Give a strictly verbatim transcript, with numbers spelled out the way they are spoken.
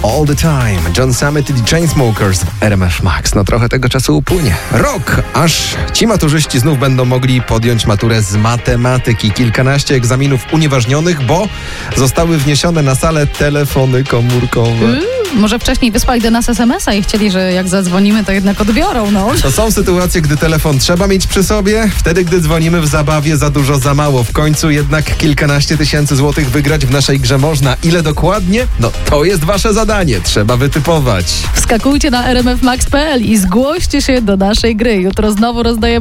All the Time. John Summit i The Chainsmokers w R M F Max. No trochę tego czasu upłynie. Rok, aż ci maturzyści znów będą mogli podjąć maturę z matematyki. Kilkanaście egzaminów unieważnionych, bo zostały wniesione na salę telefony komórkowe. Mm, może wcześniej wysłali do nas es em es a i chcieli, że jak zadzwonimy, to jednak odbiorą, no. To są sytuacje, gdy telefon trzeba mieć przy sobie, wtedy, gdy dzwonimy w zabawie za dużo, za mało. W końcu jednak kilkanaście tysięcy złotych wygrać w naszej grze można. Ile dokładnie? No to jest wasze zadanie. Trzeba wytypować. Wskakujcie na r m f max kropka p l i zgłoście się do naszej gry. Jutro znowu rozdajemy